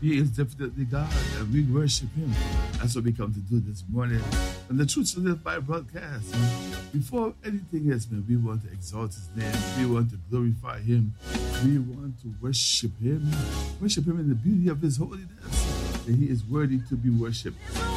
He is definitely God, and we worship Him. That's what we come to do this morning on the Truth to Live by broadcast. Before anything else, man, we want to exalt His name. We want to glorify Him. We want to worship Him in the beauty of His holiness. And He is worthy to be worshipped.